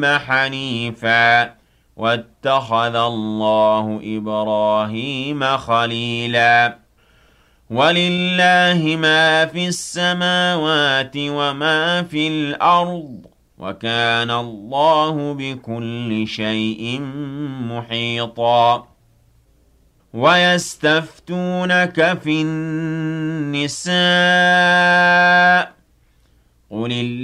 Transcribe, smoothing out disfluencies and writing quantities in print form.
حنيفا واتخذ الله إبراهيم خليلا ولله ما في السماوات وما في الأرض وكان الله بكل شيء محيطا ويستفتونك في النساء قل